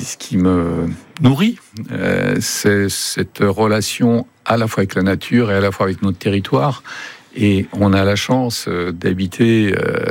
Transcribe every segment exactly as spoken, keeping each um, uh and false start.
ce qui me nourrit, euh, c'est cette relation à la fois avec la nature et à la fois avec notre territoire. Et on a la chance d'habiter euh,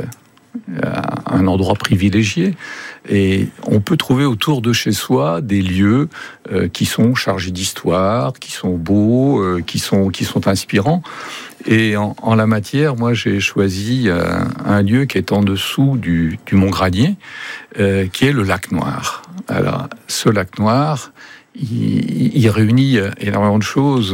à un endroit privilégié. Et on peut trouver autour de chez soi des lieux euh, qui sont chargés d'histoire, qui sont beaux, euh, qui sont, qui sont inspirants. Et en, en la matière, moi, j'ai choisi un, un lieu qui est en dessous du, du Mont Granier, euh, qui est le lac Noir. Alors, ce lac Noir, il, il réunit énormément de choses.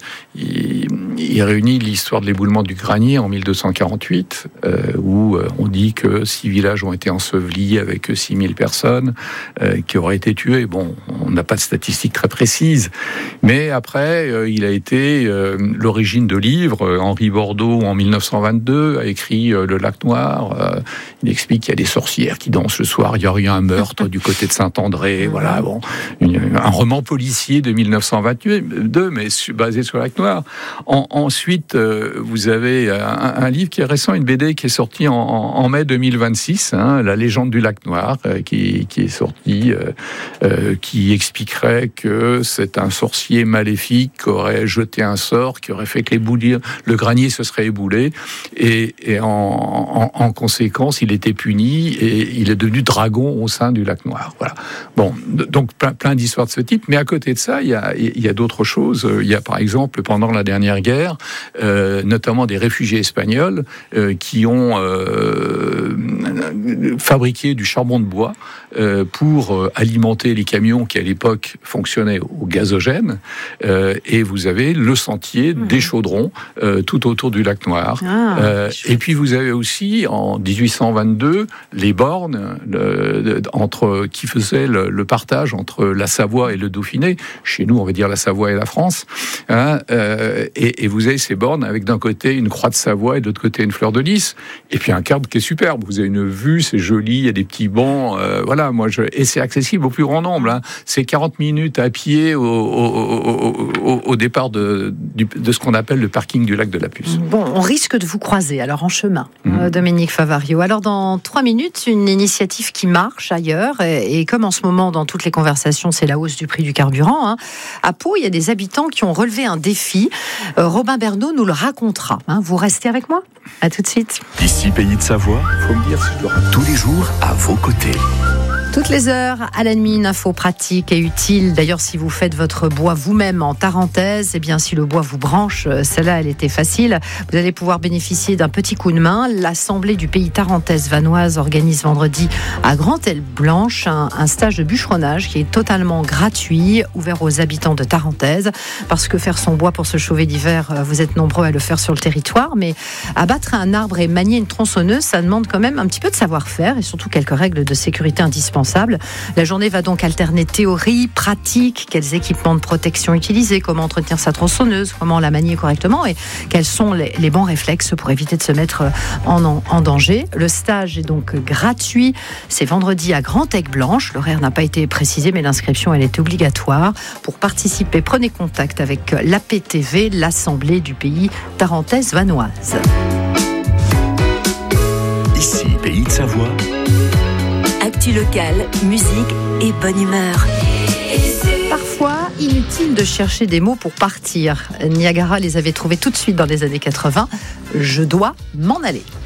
Il, il réunit l'histoire de l'éboulement du Granier en mille deux cent quarante-huit, euh, où on dit que six villages ont été ensevelis avec six mille personnes euh, qui auraient été tuées. Bon, on n'a pas de statistiques très précises, mais après, euh, il a été euh, l'origine de livres. Henri Bordeaux, en mille neuf cent vingt-deux, a écrit euh, Le Lac Noir. Euh, il explique qu'il y a des sorcières qui dansent le soir. Il y aurait eu un meurtre du côté de Saint-André. Voilà, bon, une, un roman policier de mille neuf cent vingt-deux, mais basé sur le Lac Noir. En, ensuite, euh, vous avez un, un livre qui est récent, une B D qui est sortie en, en mai deux mille vingt-six, hein, La légende du Lac Noir, euh, qui, qui est sortie, euh, euh, qui expliquerait que c'est un sorcier maléfique qui aurait jeté un sort, qui aurait fait que l'éboulir, le granier se serait éboulé, et, et en, en, en conséquence, il était puni et il est devenu dragon au sein du Lac Noir. Voilà. Bon, donc plein, plein d'histoires de ce type, mais à côté de ça, il y a, il y a d'autres choses. Il y a par exemple, pendant la dernière guerre, euh, notamment des réfugiés espagnols euh, qui ont euh, fabriqué du charbon de bois euh, pour euh, alimenter les camions qui à l'époque fonctionnaient au gazogène, euh, et vous avez le sentier mmh. des chaudrons euh, tout autour du Lac Noir. Ah, euh, et puis vous avez aussi en dix-huit cent vingt-deux les bornes le, le, entre, qui faisaient le, le partage entre la Savoie et le Dauphiné. Chez nous, on va dire la Savoie et la France. Hein, euh, et, et vous avez ces bornes avec d'un côté une croix de Savoie et de l'autre côté une fleur de lys. Et puis un cadre qui est superbe. Vous avez une vue, c'est joli, il y a des petits bancs. Euh, voilà, moi je... Et c'est accessible au plus grand nombre. Hein. C'est quarante minutes à pied au, au, au, au, au départ de, du, de ce qu'on appelle le parking du lac de la Puce. Bon, on risque de vous croiser alors en chemin, mmh. euh, Dominique Favario. Alors dans trois minutes, une initiative qui marche ailleurs. Et, et comme en ce moment, dans toutes les conversations, c'est la hausse du prix du carburant. Hein. À Pau, il y a des habitants qui ont relevé un défi. Euh, Robin Bernot nous le racontera. Hein. Vous restez avec moi ? À tout de suite. Ici, Pays de Savoie, faut me dire si je dois... tous les jours à vos côtés. Toutes les heures, à la nuit, une info pratique et utile. D'ailleurs, si vous faites votre bois vous-même en tarentaise, eh bien, si le bois vous branche, celle-là, elle était facile. Vous allez pouvoir bénéficier d'un petit coup de main. L'Assemblée du pays tarentaise vanoise organise vendredi à Grand-Aile-Blanche un, un stage de bûcheronnage qui est totalement gratuit, ouvert aux habitants de Tarentaise. Parce que faire son bois pour se chauffer d'hiver, vous êtes nombreux à le faire sur le territoire. Mais abattre un arbre et manier une tronçonneuse, ça demande quand même un petit peu de savoir-faire et surtout quelques règles de sécurité indispensables. La journée va donc alterner théorie, pratique, quels équipements de protection utiliser, comment entretenir sa tronçonneuse, comment la manier correctement et quels sont les, les bons réflexes pour éviter de se mettre en, en, en danger. Le stage est donc gratuit. C'est vendredi à Grand-Aile-Blanche. L'horaire n'a pas été précisé, mais l'inscription elle est obligatoire. Pour participer, prenez contact avec l'A P T V, l'Assemblée du pays tarentaise vanoise. Ici, Pays de Savoie. Actu locale, musique et bonne humeur. Parfois, inutile de chercher des mots pour partir. Niagara les avait trouvés tout de suite dans les années quatre-vingts. Je dois m'en aller.